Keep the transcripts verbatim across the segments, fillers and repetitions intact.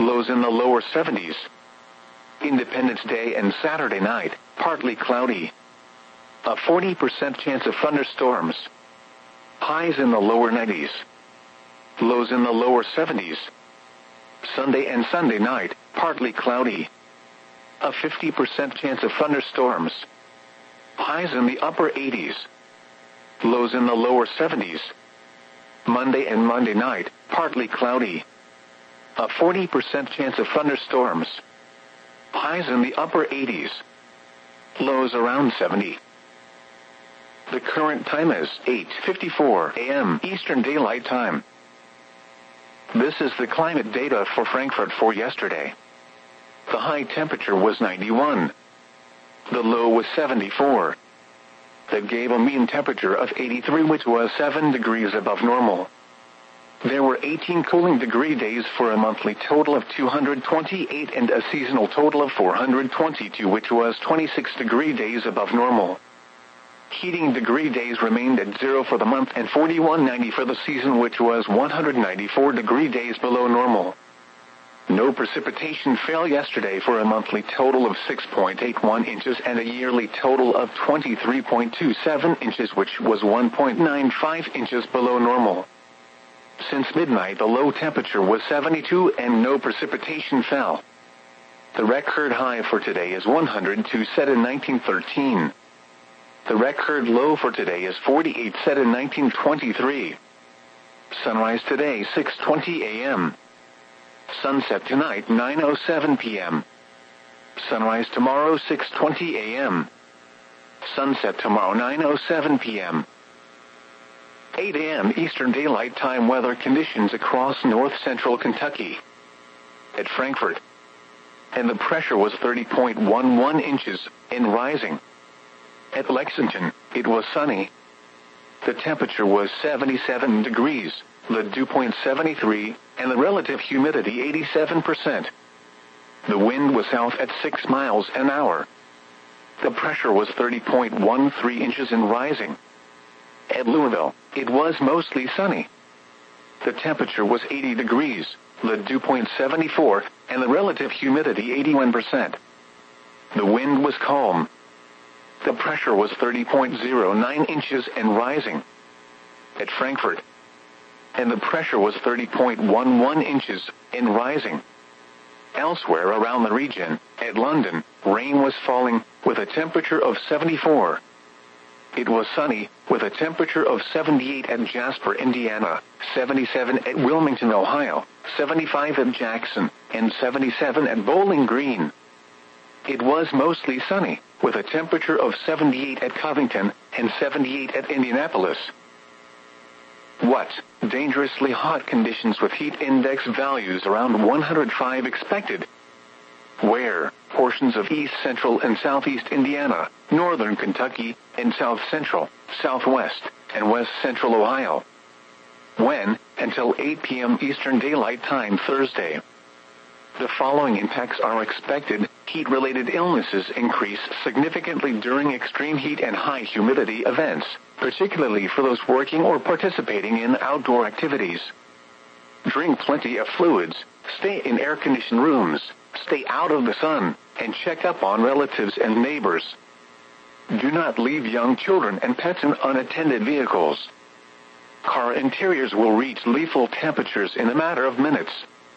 lows in the lower seventies. Independence Day and Saturday night, partly cloudy. A forty percent chance of thunderstorms. Highs in the lower nineties. Lows in the lower seventies. Sunday and Sunday night, partly cloudy. A fifty percent chance of thunderstorms. Highs in the upper eighties. Lows in the lower seventies. Monday and Monday night, partly cloudy. A forty percent chance of thunderstorms. Highs in the upper eighties. Lows around seventy. The current time is eight fifty-four a m Eastern Daylight Time. This is the climate data for Frankfurt for yesterday. The high temperature was ninety-one. The low was seventy-four. That gave a mean temperature of eighty-three, which was seven degrees above normal. There were eighteen cooling degree days for a monthly total of two hundred twenty-eight and a seasonal total of four hundred twenty-two, which was twenty-six degree days above normal. Heating degree days remained at zero for the month and forty-one ninety for the season, which was one hundred ninety-four degree days below normal. No precipitation fell yesterday for a monthly total of six point eight one inches and a yearly total of twenty-three point two seven inches, which was one point nine five inches below normal. Since midnight, the low temperature was seventy-two and no precipitation fell. The record high for today is one hundred two, set in nineteen thirteen. The record low for today is forty-eight, set in nineteen twenty-three. Sunrise today six twenty a m Sunset tonight nine oh seven p m Sunrise tomorrow six twenty a m Sunset tomorrow nine oh seven p m eight a m Eastern Daylight Time weather conditions across north-central Kentucky. At Frankfurt. And the pressure was thirty point one one inches, and rising. At Lexington, it was sunny. The temperature was seventy-seven degrees, the dew point seventy-three, and the relative humidity eighty-seven percent. The wind was south at six miles an hour. The pressure was thirty point one three inches and rising. At Louisville, it was mostly sunny. The temperature was eighty degrees, the dew point seventy-four, and the relative humidity eighty-one percent. The wind was calm. The pressure was thirty point zero nine inches and rising. At Frankfurt. And the pressure was thirty point one one inches and rising. Elsewhere around the region, at London, rain was falling, with a temperature of seventy-four. It was sunny, with a temperature of seventy-eight at Jasper, Indiana, seventy-seven at Wilmington, Ohio, seventy-five at Jackson, and seventy-seven at Bowling Green. It was mostly sunny, with a temperature of seventy-eight at Covington and seventy-eight at Indianapolis. What? Dangerously hot conditions with heat index values around one hundred five expected. Where? Portions of east central and southeast Indiana, northern Kentucky, and south central, southwest, and west central Ohio. When? Until eight p m Eastern Daylight Time Thursday. The following impacts are expected. Heat-related illnesses increase significantly during extreme heat and high humidity events, particularly for those working or participating in outdoor activities. Drink plenty of fluids, stay in air-conditioned rooms, stay out of the sun, and check up on relatives and neighbors. Do not leave young children and pets in unattended vehicles. Car interiors will reach lethal temperatures in a matter of minutes.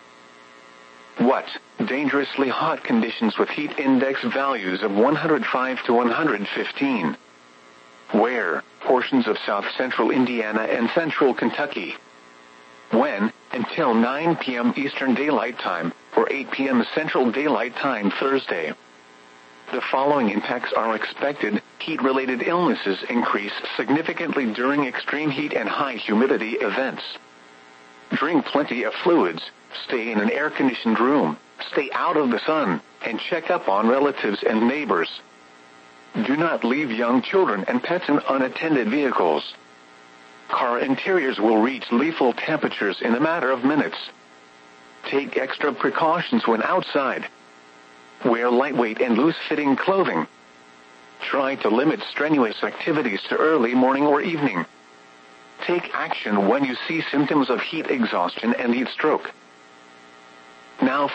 What? Dangerously hot conditions with heat index values of one hundred five to one hundred fifteen. Where? Portions of south central Indiana and central Kentucky. When? Until nine p m Eastern Daylight Time, or eight p m Central Daylight Time Thursday. The following impacts are expected. Heat-related illnesses increase significantly during extreme heat and high humidity events. Drink plenty of fluids, stay in an air-conditioned room, stay out of the sun, and check up on relatives and neighbors. Do not leave young children and pets in unattended vehicles. Car interiors will reach lethal temperatures in a matter of minutes. Take extra precautions when outside. Wear lightweight and loose-fitting clothing. Try to limit strenuous activities to early morning or evening. Take action when you see symptoms of heat exhaustion and heat stroke. Now